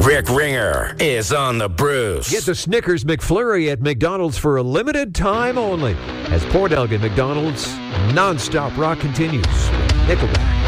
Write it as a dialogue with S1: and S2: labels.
S1: Rick Ringer is on the Bruce.
S2: Get the Snickers McFlurry at McDonald's for a limited time only. As Port Elgin McDonald's non-stop rock continues. Nickelback.